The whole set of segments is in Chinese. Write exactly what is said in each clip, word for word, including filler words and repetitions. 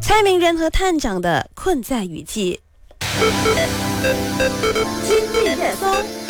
蔡明仁和探长的困在雨季。经济热搜。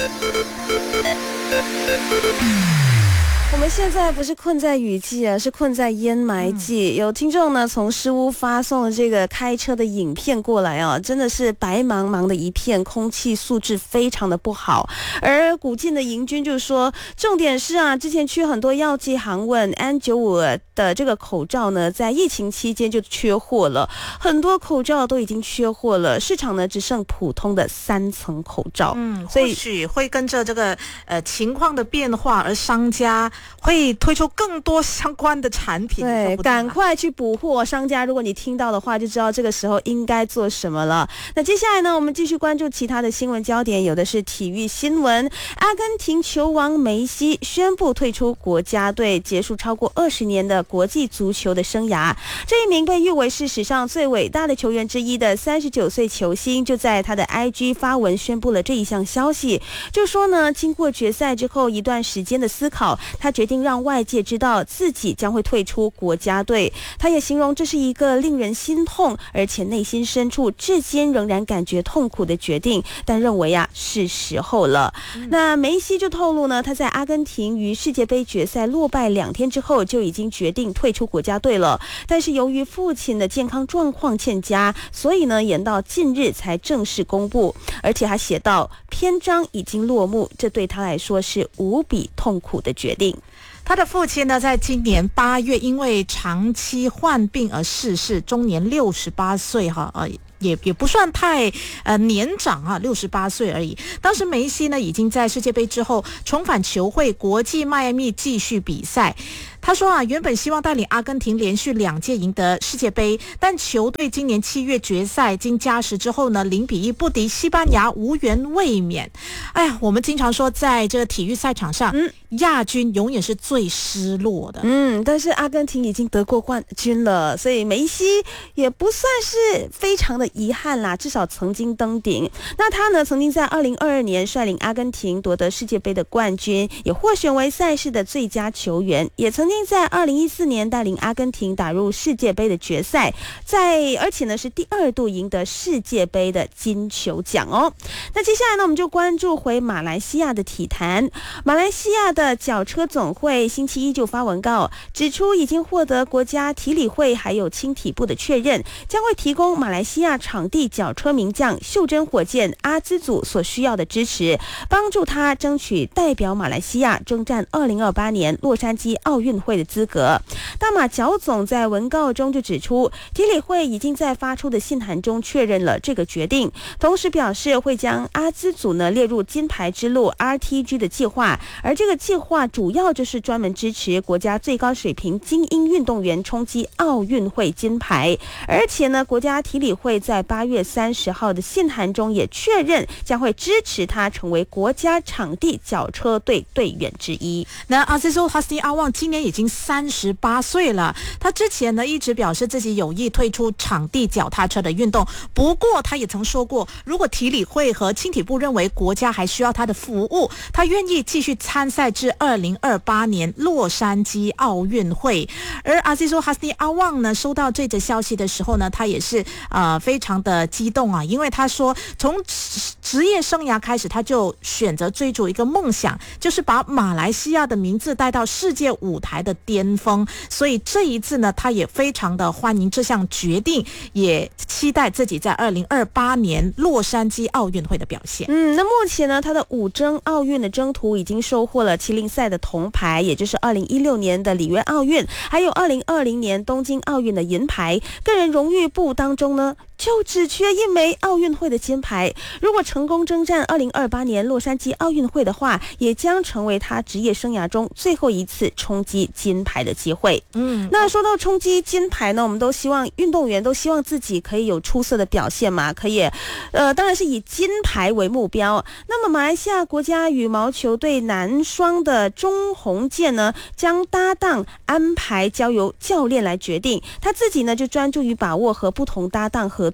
我们现在不是困在雨季啊，是困在烟霾季。嗯、有听众呢从诗屋发送了这个开车的影片过来啊，真的是白茫茫的一片，空气素质非常的不好。而古晋的营军就说，重点是啊，之前去很多药剂行问 N 九十五 的这个口罩呢，在疫情期间就缺货了，很多口罩都已经缺货了，市场呢只剩普通的三层口罩。 嗯，所以或许会跟着这个呃情况的变化，而商家会推出更多相关的产品。 对，赶快去补货。商家，如果你听到的话，就知道这个时候应该做什么了。那接下来呢，我们继续关注其他的新闻焦点，有的是体育新闻。阿根廷球王梅西宣布退出国家队，结束超过二十年的国际足球的生涯。这一名被誉为是史上最伟大的球员之一的三十九岁球星，就在他的 I G 发文宣布了这一项消息，就说呢，经过决赛之后一段时间的思考，他决定让外界知道自己将会退出国家队。他也形容这是一个令人心痛，而且内心深处至今仍然感觉痛苦的决定，但认为啊是时候了。嗯、那梅西就透露呢，他在阿根廷于世界杯决赛落败两天之后就已经决定退出国家队了，但是由于父亲的健康状况欠佳，所以呢延到近日才正式公布。而且还写到篇章已经落幕，这对他来说是无比痛苦的决定。 他的父亲呢，在今年八月因为长期患病而逝世，终年六十八岁哈，呃，也也不算太呃年长啊，六十八岁而已。当时梅西呢，已经在世界杯之后重返球会国际迈阿密继续比赛。他说啊，原本希望带领阿根廷连续两届赢得世界杯，但球队今年七月决赛经加时之后呢，零比一不敌西班牙，无缘卫冕。哎呀，我们经常说，在这个体育赛场上，嗯，亚军永远是最失落的。 嗯，但是阿根廷已经得过冠军了，所以梅西也不算是非常的遗憾啦，至少曾经登顶。那他呢，曾经在二零二二年率领阿根廷夺得世界杯的冠军，也获选为赛事的最佳球员，也曾经在二零一四年带领阿根廷打入世界杯的决赛，在而且呢是第二度赢得世界杯的金球奖哦。那接下来呢，我们就关注回马来西亚的体坛。马来西亚的脚车总会星期一就发文告，指出已经获得国家体理会还有轻体部的确认，将会提供马来西亚场地脚车名将袖珍火箭阿兹祖所需要的支持，帮助他争取代表马来西亚征战二零二八年洛杉矶奥运会的资格。大马脚总在文告中就指出，体理会已经在发出的信函中确认了这个决定，同时表示会将阿兹祖呢列入金牌之路 R T G 的计划，而这个计划主要就是专门支持国家最高水平精英运动员冲击奥运会金牌。而且呢，国家体理会在八月三十号的信函中也确认将会支持他成为国家场地脚车队队员之一。 那阿兹祖哈斯尼阿旺今年已经三十八岁了，他之前呢一直表示自己有意退出场地脚踏车的运动，不过他也曾说过，如果体理会和轻体部认为国家还需要他的服务，他愿意继续参赛至二零二八年洛杉矶奥运会。而阿兹祖哈斯尼阿旺呢，收到这则消息的时候呢，他也是呃非常的激动啊，因为他说从职业生涯开始，他就选择追逐一个梦想，就是把马来西亚的名字带到世界舞台的巅峰。所以这一次呢，他也非常的欢迎这项决定，也期待自己在二零二八年洛杉矶奥运会的表现。 嗯，那目前呢，他的五征奥运的征途已经收获了麒麟赛的铜牌，也就是二零一六年的里约奥运，还有二零二零年东京奥运的银牌。个人荣誉簿当中呢，就只缺一枚奥运会的金牌。如果成功征战二零二八年洛杉矶奥运会的话，也将成为他职业生涯中最后一次冲击金牌的机会。嗯，那说到冲击金牌呢，我们都希望运动员都希望自己可以有出色的表现嘛，可以呃，当然是以金牌为目标。那么马来西亚国家羽毛球队男双的钟宏健呢，将搭档安排交由教练来决定，他自己呢就专注于把握和不同搭档合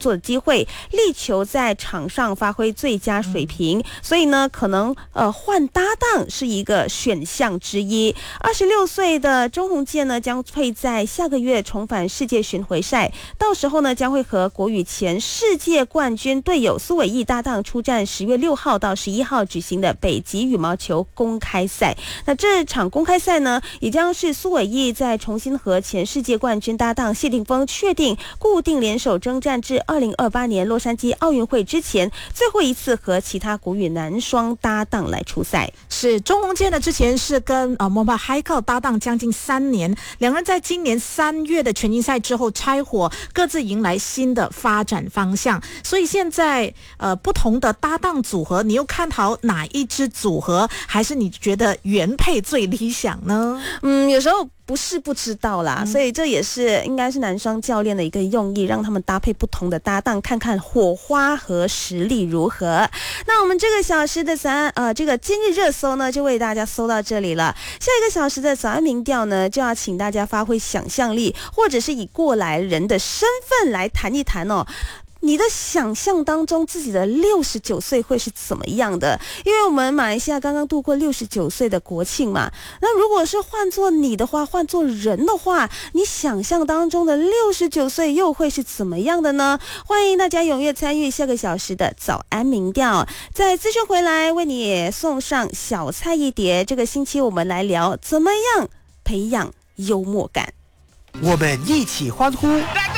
作的机会，力求在场上发挥最佳水平。嗯、所以呢，可能呃换搭档是一个选项之一。二十六岁的钟宏健呢，将会在下个月重返世界巡回赛，到时候呢，将会和国羽前世界冠军队友苏伟毅搭档出战十月六号到十一号举行的北极羽毛球公开赛。那这场公开赛呢，也将是苏伟毅在重新和前世界冠军搭档谢定峰确定固定联手征战至二零二八年洛杉矶奥运会之前最后一次和其他国羽男双搭档来出赛。 是钟宏健呢，之前是跟呃莫巴海克搭档将近三年，两人在今年三月的全运赛之后拆伙，各自迎来新的发展方向。所以现在呃不同的搭档组合，你又看好哪一支组合，还是你觉得原配最理想呢？ 嗯，有时候不是不知道啦、嗯、所以这也是应该是男双教练的一个用意，让他们搭配不同的搭档，看看火花和实力如何。那我们这个小时的早安呃这个今日热搜呢，就为大家搜到这里了。下一个小时的早安民调呢，就要请大家发挥想象力，或者是以过来人的身份来谈一谈哦。你的想象当中自己的六十九岁会是怎么样的？因为我们马来西亚刚刚度过六十九岁的国庆嘛，那如果是换做你的话，换做人的话，你想象当中的六十九岁又会是怎么样的呢？欢迎大家踊跃参与下个小时的早安民调。在资讯回来为你送上小菜一碟，这个星期我们来聊怎么样培养幽默感。 我们一起欢呼。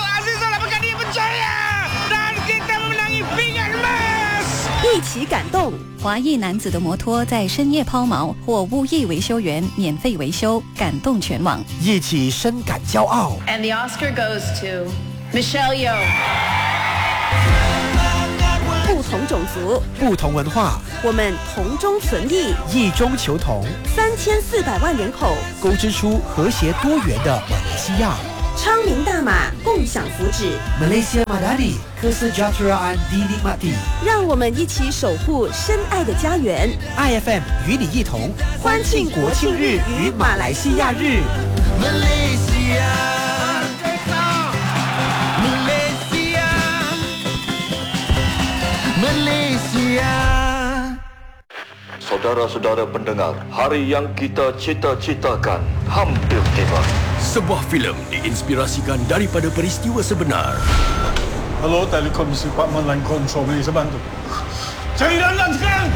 一起感动， 华裔男子的摩托在深夜抛锚，或无意维修员免费维修，感动全网。 一起深感骄傲。 And the Oscar goes to Michelle Yeoh。 不同种族， 不同文化， 我们同中存异， 异中求同。 三千四百万人口， 勾织出和谐多元的马来西亚。 昌明大马，共享福祉。 Malaysia Madani Kesejahteraan Dinikmati。 让我们一起守护深爱的家园。 I F M 与你一同欢庆国庆日与马来西亚日。 Malaysia Malaysia Malaysia。 Saudara-saudara pendengar, hari yang kita cita-citakan hampir tiba. Sebuah filem diinspirasikan daripada peristiwa sebenar. Hello, Telekomisi Department Line Control, boleh saya bantu? Cari Landan sekarang!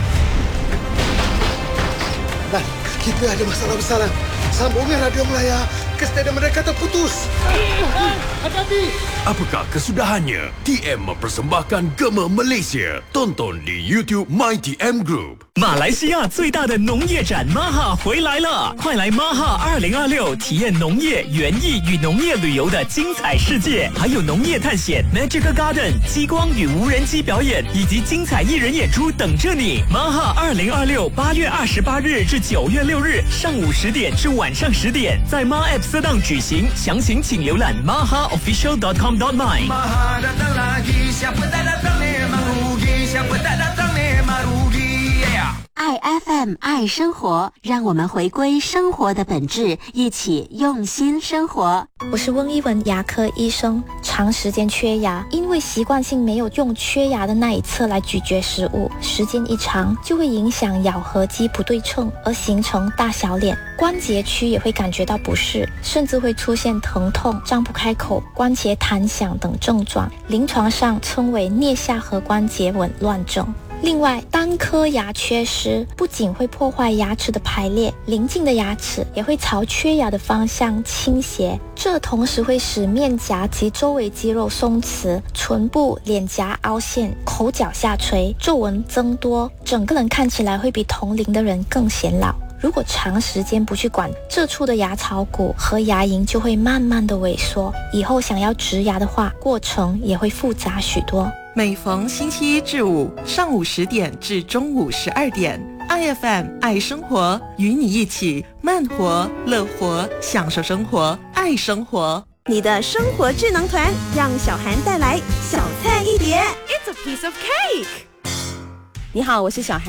Nah, kita ada masalah besar. Sambungan radio Melaya ke stadium mereka terputus. Hati-hati! Apakah kesudahannya? T M mempersembahkan Gema Malaysia. Tonton di YouTube My T M Group。 马来西亚最大的农业展 Maha 回来了，快来 Maha 二零二六体验农业、园艺与农业旅游的精彩世界，还有农业探险、Magical Garden、激光与无人机表演以及精彩艺人演出等着你。Maha 二零二六八月二十八日至九月六日上午十点至晚上十点，在 Maha App 色档举行，详情请浏览 maha official dot com dot my。 Maha datang lagi, siapa tak datang memang rugi, siapa tak datang memang rugi。 爱 F M 爱生活，让我们回归生活的本质，一起用心生活。 我是翁一文，牙科医生。长时间缺牙，因为习惯性没有用缺牙的那一侧来咀嚼食物，时间一长就会影响咬合肌不对称，而形成大小脸。关节区也会感觉到不适，甚至会出现疼痛、张不开口、关节弹响等症状，临床上称为颞下颌关节紊乱症。另外，单颗牙缺失不仅会破坏牙齿的排列，邻近的牙齿也会朝缺牙的方向倾斜，这同时会使面颊及周围肌肉松弛，唇部、脸颊凹陷，口角下垂，皱纹增多，整个人看起来会比同龄的人更显老。如果长时间不去管，这处的牙槽骨和牙龈就会慢慢的萎缩，以后想要植牙的话，过程也会复杂许多。 每逢星期一至五上午十点至中午十二点 ，I F M 爱生活，与你一起慢活、乐活，享受生活，爱生活。 你的生活智囊团，让小涵带来小菜一碟。It's a piece of cake。你好，我是小涵。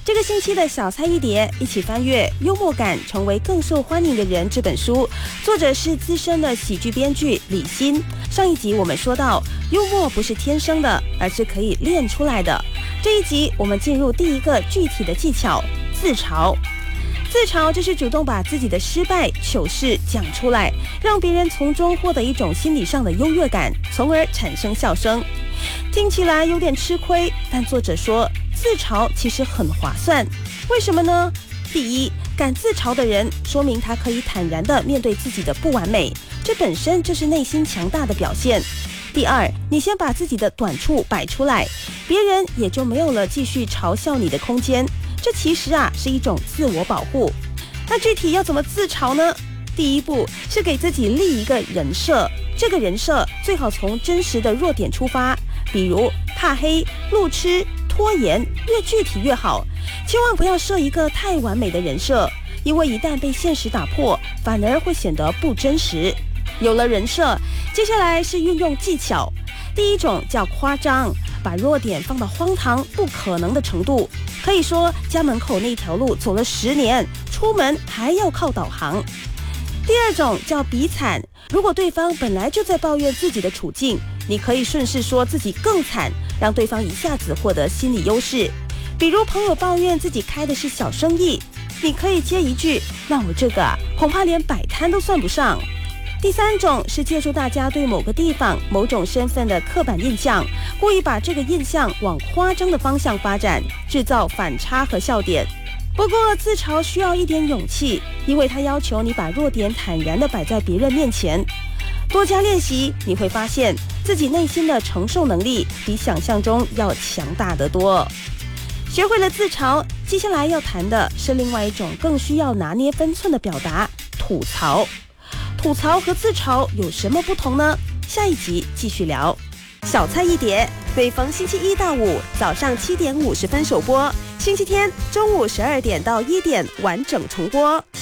这个星期的小菜一碟，一起翻阅《幽默感成为更受欢迎的人》这本书，作者是资深的喜剧编剧李欣。上一集我们说到，幽默不是天生的，而是可以练出来的。这一集我们进入第一个具体的技巧——自嘲。自嘲就是主动把自己的失败、糗事讲出来，让别人从中获得一种心理上的优越感，从而产生笑声。听起来有点吃亏，但作者说自嘲其实很划算。为什么呢？第一，敢自嘲的人，说明他可以坦然地面对自己的不完美，这本身就是内心强大的表现。第二，你先把自己的短处摆出来，别人也就没有了继续嘲笑你的空间。这其实啊是一种自我保护。那具体要怎么自嘲呢？第一步是给自己立一个人设，这个人设最好从真实的弱点出发，比如怕黑、路痴、拖延，越具体越好。千万不要设一个太完美的人设，因为一旦被现实打破，反而会显得不真实。有了人设，接下来是运用技巧。第一种叫夸张，把弱点放到荒唐不可能的程度，可以说家门口那条路走了十年，出门还要靠导航。第二种叫比惨，如果对方本来就在抱怨自己的处境，你可以顺势说自己更惨，让对方一下子获得心理优势。比如朋友抱怨自己开的是小生意，你可以接一句，那我这个啊，恐怕连摆摊都算不上。第三种是借助大家对某个地方、某种身份的刻板印象，故意把这个印象往夸张的方向发展，制造反差和笑点。不过自嘲需要一点勇气，因为它要求你把弱点坦然地摆在别人面前。多加练习，你会发现自己内心的承受能力比想象中要强大得多。学会了自嘲，接下来要谈的是另外一种更需要拿捏分寸的表达——吐槽。吐槽和自嘲有什么不同呢？下一集继续聊。小菜一碟，每逢星期一到五早上七点五十分首播，星期天中午十二点到一点完整重播。